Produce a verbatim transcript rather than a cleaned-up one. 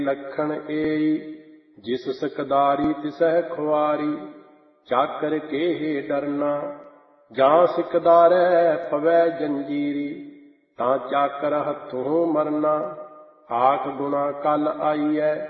लखण एई जिस सकदारी तिसह खुआरी। चाकर केहे डरना जां सिकदारै पवै जंजीरी। तां चाकर हथों मरना आख गुणा कल आईयै।